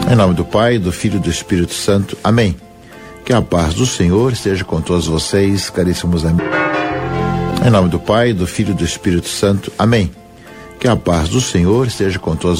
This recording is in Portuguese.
Em nome do Pai, do Filho e do Espírito Santo. Amém. Que a paz do Senhor esteja com todos vocês, caríssimos amigos. Em nome do Pai, do Filho e do Espírito Santo. Amém. Que a paz do Senhor esteja com todos